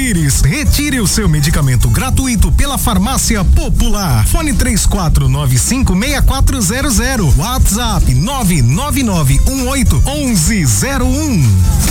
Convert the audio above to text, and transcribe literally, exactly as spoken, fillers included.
Íris, retire o seu medicamento gratuito pela Farmácia Popular. Fone três quatro nove cinco seis quatro zero zero. WhatsApp nove nove nove um oito um um zero um.